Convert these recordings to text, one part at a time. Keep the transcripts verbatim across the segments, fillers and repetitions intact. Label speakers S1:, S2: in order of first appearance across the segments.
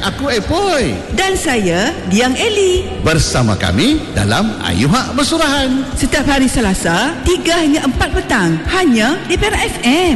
S1: aku Epoi.
S2: Dan saya, Diang Eli.
S1: Bersama kami dalam Ayuhak Bersurahan.
S2: Setiap hari Selasa, tiga hingga empat petang. Hanya di Perak F M.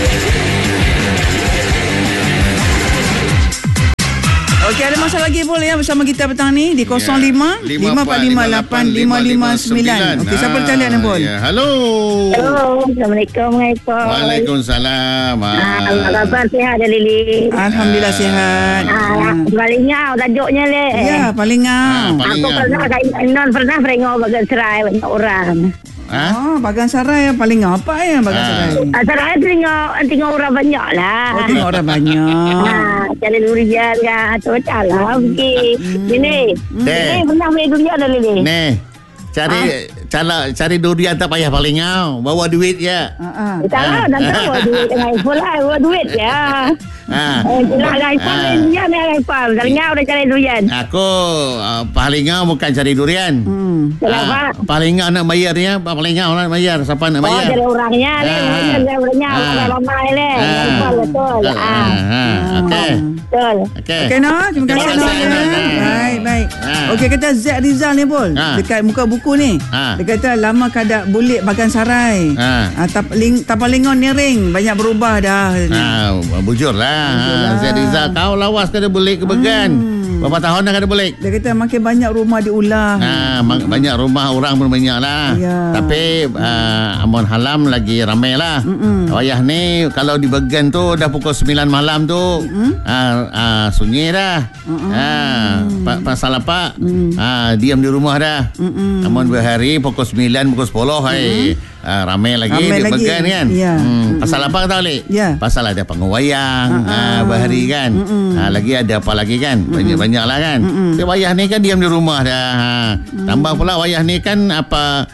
S2: Okey, ada masa lagi boleh ya bersama kita petang ni di kosong lima lima empat lima lapan lima lima sembilan. Okey, siapa talian ni Pol?
S1: Ya, halo.
S3: Halo, Assalamualaikum.
S1: Waalaikumsalam.
S3: Ah, apa khabar, sihat dah Lili?
S2: Alhamdulillah sihat.
S3: Ah, paling ngau tajuknya le.
S2: Ya, paling ngau.
S1: Ah, paling
S3: Aku
S1: ngau.
S3: pernah non pernah perengok bagai serai banyak orang.
S1: Ha?
S2: Oh, Bagan Sarai yang paling ngau. Apa yang Bagan
S1: Ah.
S2: Sarai?
S3: Ah, serai tengok tengok orang banyak lah.
S2: Oh, tengok orang banyak.
S3: Ah, cari durian kan. Tu macam lah pergi. Gini.
S1: Deh.
S3: Ini pernah beli durian dah Lili?
S1: Nih, cari cara cari durian tak payah paling ngau. Bawa duit je.
S2: Ha ah.
S3: Tak lah, dah tahu duit dengan iPhone lah. Bawa duit je.
S1: Ha.
S3: Eh, jelas dengan iPhone
S1: Ah.
S3: main durian dengan iPhone. Kalau ngau dah cari durian.
S1: Aku uh, paling ngau bukan cari durian.
S2: Hmm.
S3: Kenapa?
S1: Ah, paling ngau nak bayar dia, paling ngau nak bayar. Siapa nak
S3: Oh,
S1: bayar?
S3: jadi orangnya le,
S1: Ah.
S3: orangnya le, orangnya
S1: Ah.
S3: orang ramai le.
S1: Ah.
S3: Betul, betul.
S1: Ah,
S3: Ah,
S1: ah, okey.
S3: betul.
S1: Okey.
S2: Okey Noh, terima kasih
S1: Terima
S2: Noh.
S1: kasih, Noh.
S2: Baik, baik.
S1: Ha.
S2: Okey, kata Z Rizal ni Pol.
S1: Ha.
S2: Dekat muka buku ni.
S1: Ha.
S2: Dia kata lama kada bulik Bagan Sarai.
S1: Ha.
S2: Ah, tapaling tapalingon niring banyak berubah dah.
S1: Ah, bujur lah.
S2: Bujurlah.
S1: Ha, Zaid Rizal, kau lawas kada boleh ke Began.
S2: Hmm.
S1: Berapa tahun dah kada boleh?
S2: Dia kata makin banyak rumah diulang.
S1: Ha, ma- banyak rumah orang pun banyak lah.
S2: Ya.
S1: Tapi uh, Amun Halam lagi ramai lah.
S2: Mm-mm.
S1: Wayah ni kalau di Began tu dah pukul sembilan malam tu uh, uh, sunyi dah. Ha, pa- pasal apa? Uh, diam di rumah dah.
S2: Mm-mm.
S1: Amun berhari pukul sembilan, pukul sepuluh hai. Uh, ramai lagi
S2: Ramai
S1: di
S2: lagi.
S1: Began kan.
S2: Ya.
S1: Hmm,
S2: Mm-mm.
S1: pasal apa kau tahu Lik?
S2: Ya.
S1: Pasal ada pengwayang
S2: Ah,
S1: uh, berhari kan.
S2: Mm-mm.
S1: Ha, lagi ada apa lagi kan? Banyak-banyak lah kan.
S2: Mm-mm.
S1: Tapi wayah ni kan diam di rumah dah. Ha. Tambah pula wayah ni kan apa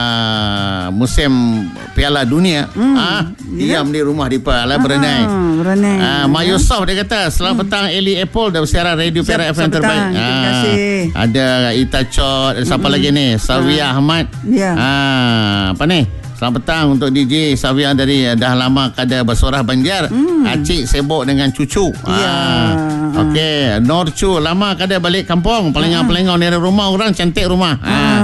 S1: uh, musim Piala Dunia.
S2: Mm.
S1: Ah, diam di rumah di lah berenai.
S2: Ah, berenai.
S1: Ah, Mayusof dia kata selamat petang Eli Apple dari siaran radio
S2: Siap-
S1: Perak F M
S2: selamat
S1: terbaik.
S2: petang. Terima kasih.
S1: Ada Ita Chot, ada siapa lagi ni? Savia Ahmad.
S2: Ya.
S1: Ah, apa ni? Selamat petang untuk D J Savia dari dah lama kada bersorah Banjar.
S2: Hmm.
S1: Acik sibuk dengan cucu.
S2: Ya.
S1: Ah. Okey, Nur Chu lama kada balik kampung. Pelengau-pelengau dari rumah orang cantik rumah. Ah.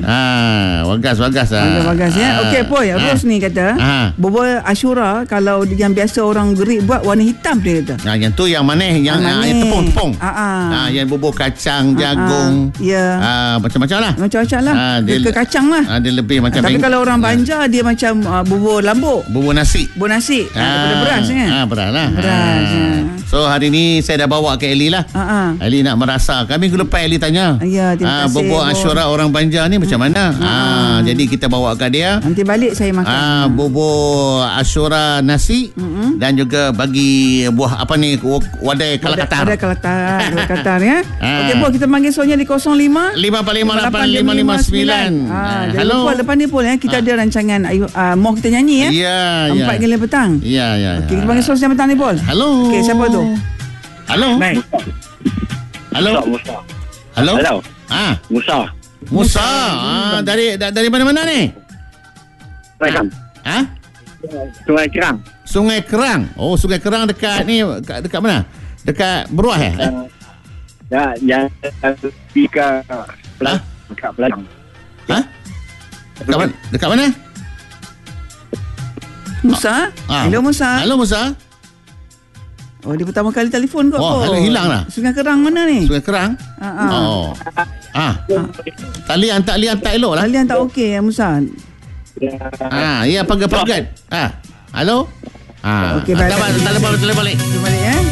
S1: Ah, wagas wagas ah.
S2: Bagus bagus ya. Okey Poy, Ros ni kata,
S1: Ah.
S2: bubur Ashura kalau yang biasa orang gerik buat warna hitam dia kata.
S1: Nah, yang tu yang mana? Yang,
S2: Ah,
S1: ah,
S2: manis.
S1: yang tepung-tepung.
S2: Ah, ah.
S1: Ah, yang bubur kacang, jagung.
S2: ah. Ya.
S1: Ah, macam-macam lah.
S2: Macam-macam lah.
S1: Ah,
S2: Dia ke kacang lah.
S1: Ah, dia lebih macam
S2: Tapi
S1: beng-
S2: kalau orang Banjar dia macam uh, bubur lambuk,
S1: bubur nasi.
S2: bubur nasi, ah. daripada beras kan.
S1: Ah, beras lah.
S2: Beras,
S1: Ah.
S2: ah.
S1: So hari ni saya dah bawa ke Eli lah.
S2: Ah, ah.
S1: Eli nak merasa. Kami minggu lepas Eli tanya.
S2: Ya, terima
S1: ah,
S2: kasih,
S1: bubur
S2: Bos.
S1: Ashura orang Banjar ni macam mana? Ah, jadi kita bawa ke dia.
S2: Nanti balik saya makan.
S1: Ah, bubur Ashura nasi
S2: Mm-mm.
S1: dan juga bagi buah apa ni wadai kalakatar.
S2: Ada kalakatar, kalakatar ya.
S1: Ah.
S2: Okey, Bos, kita panggil soalnya di kosong lima
S1: lima empat lima lapan lima lima sembilan.
S2: Ah, jangan
S1: Hello.
S2: lupa lepas ni pun ya, kita ada rancangan ayu uh, mau kita nyanyi ya.
S1: Ya, ya.
S2: Empat kali petang.
S1: Ya, ya.
S2: Okey, kita panggil soalnya petang ni, Pol.
S1: Halo.
S2: Okey, siapa tu?
S1: Halo.
S2: Baik.
S1: Halo.
S4: Musa.
S1: Halo.
S4: Hello.
S1: Ah,
S4: Musa.
S1: Musa. Ah, dari da- dari mana-mana ni?
S4: Rekam.
S1: Ah?
S4: Sungai Kerang.
S1: Sungai Kerang. Oh, Sungai Kerang dekat ni dekat, dekat mana? Dekat Beruah eh? eh?
S4: Ya, ya, pergi ke
S1: Ha?
S4: dekat Pelanang.
S1: Ha? Dekat mana? Dekat mana?
S2: Musa?
S1: Ah.
S2: Hello Musa.
S1: Halo Musa.
S2: Oh, dia pertama kali telefon kot.
S1: Oh,
S2: Pol.
S1: ada hilang lah.
S2: Sungai Kerang mana ni?
S1: Sungai Kerang.
S2: Ah, ah.
S1: Oh. Ah. Talian tak lian tak elok lah.
S2: Kalian tak okey ya Musa.
S1: Ah, ya pagat-pagat. Ah. Halo? Ah.
S2: Okey, baik.
S1: Tak balik, tak balik, tak balik.
S2: Kita balik ya.